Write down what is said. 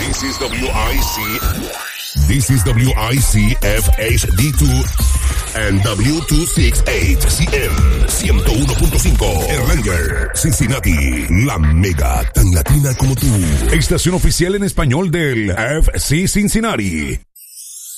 This is WIC. This is WIC-FHD2 and W268CM 101.5 Erlanger, Cincinnati, la mega tan latina como tú. Estación oficial en español del FC Cincinnati.